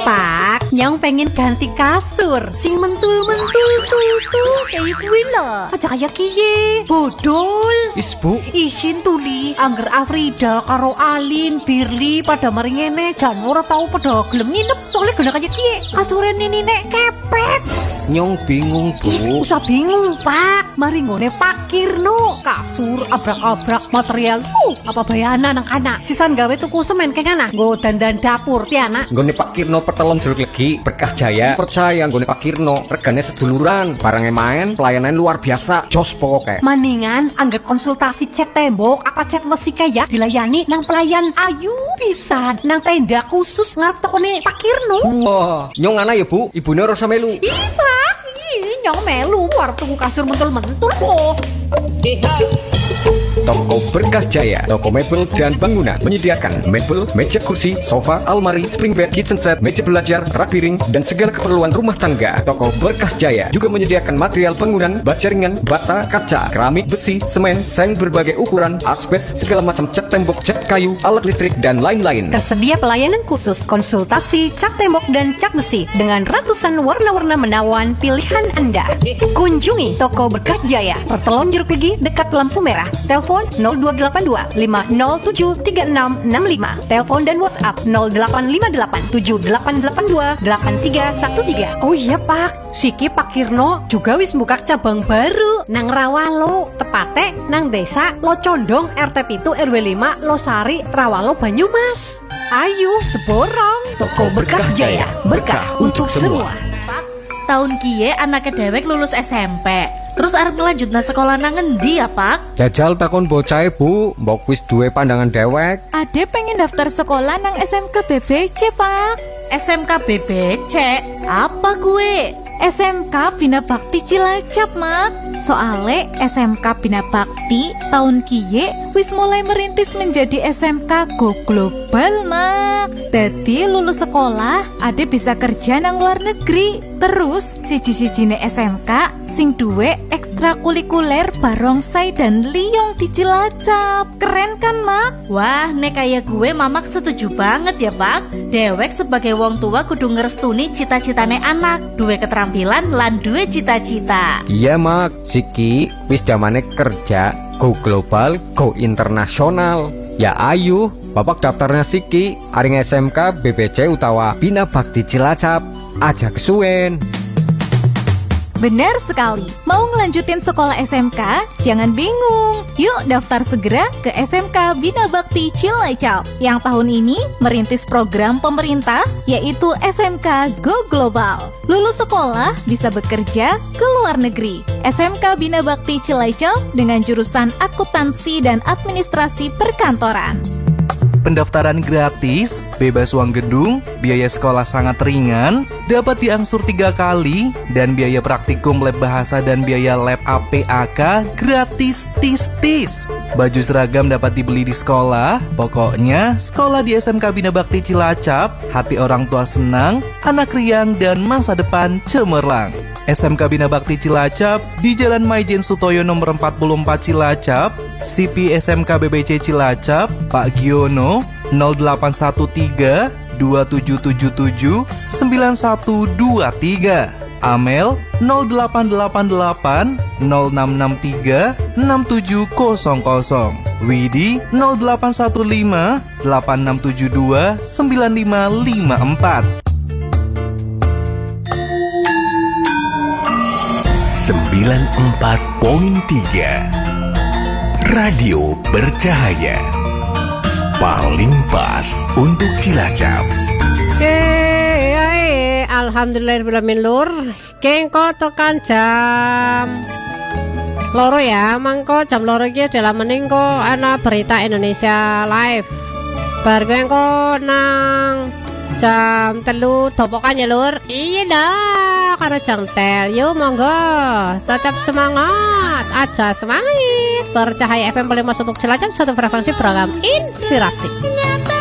Pak, nyong pengen ganti kasur sing mentul-mentul tuh kayak kuwi lho. Aja kaya kiye, bodol. Is Bu, Isin tuli angger Afrida karo Alin, Birli pada mari ngene jan ora tau pada gelem nginep soalnya gena kaya kiye. Kasure nini nek kepet. nyong bingung Bu. Usah bingung Pak, mari ngone Pak Kirno. Kasur abrak-abrak material apa bayana nang kana. Sisan gawe tuku semen keng ana. Nggo dandan dapur tiana. Nggone Pak Kirno Petelon Jeruk Legi Berkah Jaya. Percaya nggone Pak Kirno regane seduluran, barangnya main, pelayanan luar biasa, jos pokoke. Maningan angger konsultasi cat tembok apa cat wesi kaya dilayani nang pelayan ayu pisan nang tenda khusus ngarep tokone Pak Kirno. Wah, nyong ana ya Bu, ibune ora melu. Ih Pak, nyong melu arep tuku kasur mentul-mentul kok. Toko Berkah Jaya, toko mebel dan bangunan menyediakan mebel, meja kursi, sofa, almari, spring bed, kitchen set, meja belajar, rak piring, dan segala keperluan rumah tangga. Toko Berkah Jaya juga menyediakan material bangunan, baja ringan, bata, kaca, keramik, besi, semen, seng berbagai ukuran, asbes, segala macam cat tembok, cat kayu, alat listrik, dan lain-lain. Tersedia pelayanan khusus konsultasi cat tembok dan cat besi dengan ratusan warna-warna menawan pilihan Anda. Kunjungi toko Berkah Jaya, Pertelon Jeruk Legi dekat lampu merah. Telepon 0282 507 3665. Telepon dan WhatsApp 0858 7882 8313. Oh iya Pak, Siki Pak Kirno juga wis buka cabang baru nang Rawalo, tepate nang desa Locondong RT 7 RW 5 Losari Rawalo Banyumas. Ayo teborong toko Berkah Jaya, berkah untuk semua. Pak, tahun kiye anaknya dewek lulus SMP. Terus arep ngelanjutna sekolah nang endi ya Pak? Jajal takon bocahe Bu, mbok wis duwe pandangan dewek. Ade pengen daftar sekolah nang SMK BBC Pak. SMK BBC? Apa gue? SMK Bina Bakti Cilacap Mak. Soale SMK Bina Bakti tahun kiye wis mulai merintis menjadi SMK Go Global Mak. Dadi lulus sekolah ade bisa kerja nang luar negeri. Terus siji-sijine SMK sing duwe ekstrakurikuler barongsai dan liyong di Cilacap. Keren kan Mak? Wah, nek kaya gue mamak setuju banget ya Pak. Dewek sebagai wong tua kudu ngerestuni cita-citane anak, duwe keterampilan lan duwe cita-cita. Iya Mak, Siki wis zamane kerja go global, go internasional. Ya ayu, bapak daftarnya Siki aring SMK BBC utawa Bina Bakti Cilacap. Aja kesuwen. Benar sekali. Mau ngelanjutin sekolah SMK? Jangan bingung. Yuk daftar segera ke SMK Bina Bakti Cilacap yang tahun ini merintis program pemerintah yaitu SMK Go Global. Lulus sekolah bisa bekerja ke luar negeri. SMK Bina Bakti Cilacap dengan jurusan akuntansi dan administrasi perkantoran. Pendaftaran gratis, bebas uang gedung, biaya sekolah sangat ringan, dapat diangsur 3 kali, dan biaya praktikum lab bahasa dan biaya lab APAK gratis tis-tis. Baju seragam dapat dibeli di sekolah. Pokoknya, sekolah di SMK Bina Bakti Cilacap, hati orang tua senang, anak riang, dan masa depan cemerlang. SMK Bina Bakti Cilacap di Jalan Maijen Sutoyo nomor 44 Cilacap, CP SMK BBC Cilacap, Pak Giono 0813 2777 9123. Amel 0888 0663 6700. Widi 0815 8672 9554. 94.3 Radio Bercahaya paling pas untuk Cilacap. Alhamdulillahirrahmanirrahim lur. Kengko tekan jam loro ya, mangko jam loro iki dalam meningko ana berita Indonesia live. Bar kengko nang jam 3 topokan ya lur. Iya dah, karena jangtel. Yuk monggo, tetap semangat aja, semangat. Bercahaya FM paling mas untuk Cilacap, satu frekuensi program inspirasi.